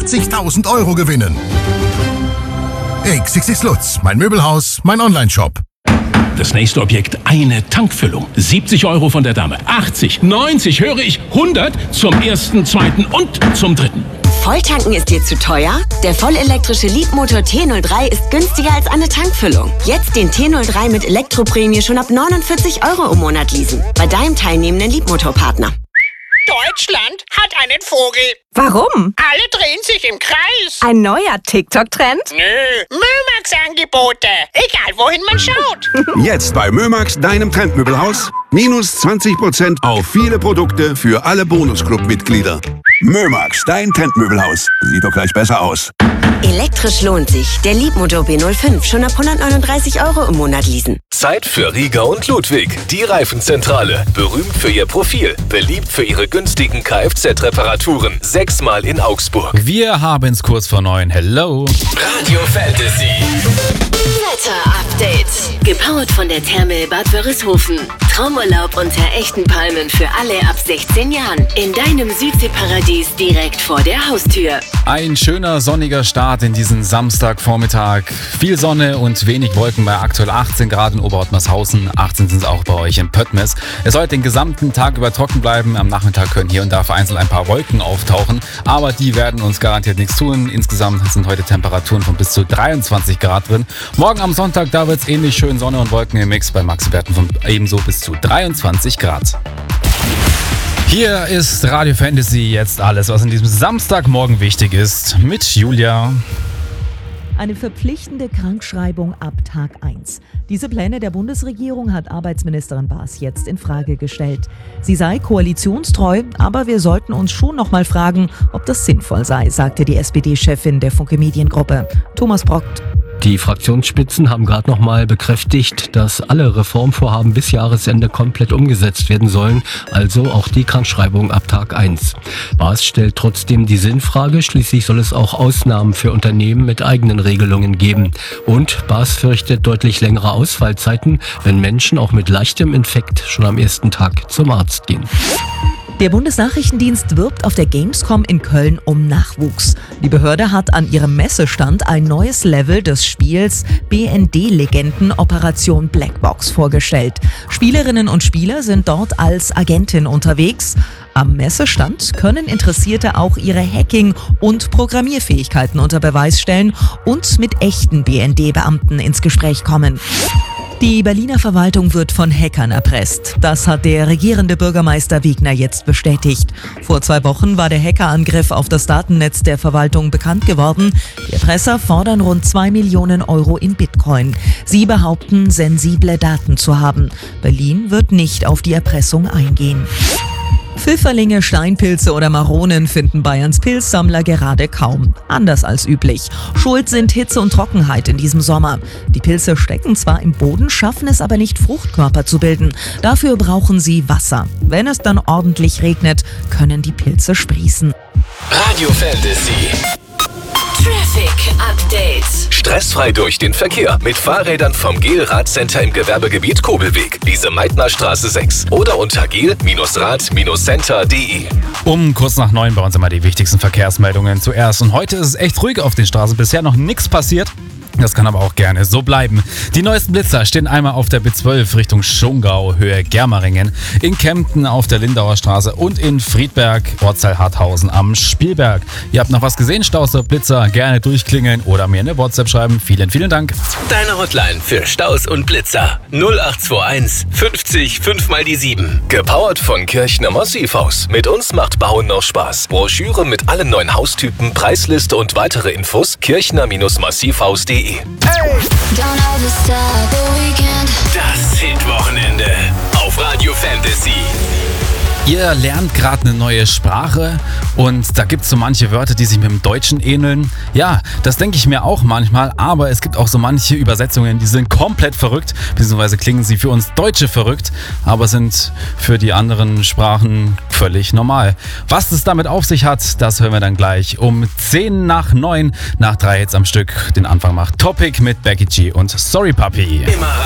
80.000 € gewinnen. XXX Lutz, mein Möbelhaus, mein Onlineshop. Das nächste Objekt, eine Tankfüllung. 70 € von der Dame, 80, 90, höre ich, 100 zum ersten, zweiten und zum dritten. Volltanken ist dir zu teuer? Der vollelektrische Leapmotor T03 ist günstiger als eine Tankfüllung. Jetzt den T03 mit Elektroprämie schon ab 49 € im Monat leasen. Bei deinem teilnehmenden Leapmotor-Partner. Deutschland hat einen Vogel. Warum? Alle drehen sich im Kreis. Ein neuer TikTok-Trend? Nö, Mömax-Angebote. Egal, wohin man schaut. Jetzt bei Mömax, deinem Trendmöbelhaus. Minus 20% auf viele Produkte für alle Bonusclub-Mitglieder. Mömax, dein Trendmöbelhaus. Sieht doch gleich besser aus. Elektrisch lohnt sich. Der Leapmotor B05 schon ab 139 € im Monat leasen. Zeit für Rieger und Ludwig, die Reifenzentrale. Berühmt für ihr Profil, beliebt für ihre günstigen Kfz-Reparaturen. 6-mal in Augsburg. Wir haben es kurz vor 9. Hello. Radio Fantasy. Wetter-Update. Gepowert von der Therme Bad Wörishofen. Traumurlaub unter echten Palmen für alle ab 16 Jahren. In deinem Südseeparadies direkt vor der Haustür. Ein schöner sonniger Start in diesen Samstagvormittag. Viel Sonne und wenig Wolken bei aktuell 18 Grad in Oberhaut-Masshausen. 18 sind es auch bei euch in Pöttmes. Es soll den gesamten Tag über trocken bleiben. Am Nachmittag können hier und da vereinzelt ein paar Wolken auftauchen. Aber die werden uns garantiert nichts tun. Insgesamt sind heute Temperaturen von bis zu 23 Grad drin. Morgen am Sonntag, da wird es ähnlich schön Sonne und Wolken im Mix bei Maxwerten von ebenso bis zu 23 Grad. Hier ist Radio Fantasy, jetzt alles, was in diesem Samstagmorgen wichtig ist, mit Julia. Eine verpflichtende Krankschreibung ab Tag 1. Diese Pläne der Bundesregierung hat Arbeitsministerin Baas jetzt in Frage gestellt. Sie sei koalitionstreu, aber wir sollten uns schon noch mal fragen, ob das sinnvoll sei, sagte die SPD-Chefin der Funke Mediengruppe. Thomas Brockt. Die Fraktionsspitzen haben gerade noch mal bekräftigt, dass alle Reformvorhaben bis Jahresende komplett umgesetzt werden sollen, also auch die Krankschreibung ab Tag 1. Baas stellt trotzdem die Sinnfrage, schließlich soll es auch Ausnahmen für Unternehmen mit eigenen Regelungen geben. Und Baas fürchtet deutlich längere Ausfallzeiten, wenn Menschen auch mit leichtem Infekt schon am ersten Tag zum Arzt gehen. Der Bundesnachrichtendienst wirbt auf der Gamescom in Köln um Nachwuchs. Die Behörde hat an ihrem Messestand ein neues Level des Spiels BND-Legenden Operation Blackbox vorgestellt. Spielerinnen und Spieler sind dort als Agentin unterwegs. Am Messestand können Interessierte auch ihre Hacking- und Programmierfähigkeiten unter Beweis stellen und mit echten BND-Beamten ins Gespräch kommen. Die Berliner Verwaltung wird von Hackern erpresst. Das hat der regierende Bürgermeister Wegner jetzt bestätigt. Vor 2 Wochen war der Hackerangriff auf das Datennetz der Verwaltung bekannt geworden. Die Erpresser fordern rund 2 Millionen € in Bitcoin. Sie behaupten, sensible Daten zu haben. Berlin wird nicht auf die Erpressung eingehen. Pfifferlinge, Steinpilze oder Maronen finden Bayerns Pilzsammler gerade kaum. Anders als üblich. Schuld sind Hitze und Trockenheit in diesem Sommer. Die Pilze stecken zwar im Boden, schaffen es aber nicht, Fruchtkörper zu bilden. Dafür brauchen sie Wasser. Wenn es dann ordentlich regnet, können die Pilze sprießen. Radio Fantasy. Traffic Update. Stressfrei durch den Verkehr mit Fahrrädern vom Gel-Radcenter im Gewerbegebiet Kobelweg, diese Meitnerstraße 6 oder unter gel-rad-center.de. Um kurz nach 9 bei uns immer die wichtigsten Verkehrsmeldungen zuerst. Und heute ist es echt ruhig auf den Straßen, bisher noch nichts passiert. Das kann aber auch gerne so bleiben. Die neuesten Blitzer stehen einmal auf der B12 Richtung Schongau, Höhe Germeringen, in Kempten auf der Lindauer Straße und in Friedberg, Ortsteil Harthausen am Spielberg. Ihr habt noch was gesehen, Staus oder Blitzer? Gerne durchklingeln oder mir eine WhatsApp schreiben. Vielen, vielen Dank. Deine Hotline für Staus und Blitzer 0821 50 5 mal die 7. Gepowert von Kirchner Massivhaus. Mit uns macht Bauen noch Spaß. Broschüre mit allen neuen Haustypen, Preisliste und weitere Infos kirchner-massivhaus.de. Das Hit-Wochenende auf Radio Fantasy. Ihr lernt gerade eine neue Sprache und da gibt es so manche Wörter, die sich mit dem Deutschen ähneln. Ja, das denke ich mir auch manchmal, aber es gibt auch so manche Übersetzungen, die sind komplett verrückt, beziehungsweise klingen sie für uns Deutsche verrückt, aber sind für die anderen Sprachen völlig normal. Was es damit auf sich hat, das hören wir dann gleich um 10 nach 9, nach 3 Hits am Stück. Den Anfang macht Topic mit Becky G und Sorry Puppy. Immer